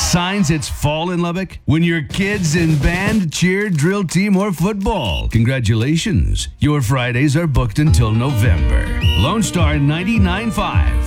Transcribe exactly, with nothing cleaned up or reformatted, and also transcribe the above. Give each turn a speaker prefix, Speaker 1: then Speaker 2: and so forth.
Speaker 1: Signs it's fall in Lubbock? When your kids in band, cheer, drill team, or football. Congratulations. Your Fridays are booked until November. Lone Star ninety-nine point five.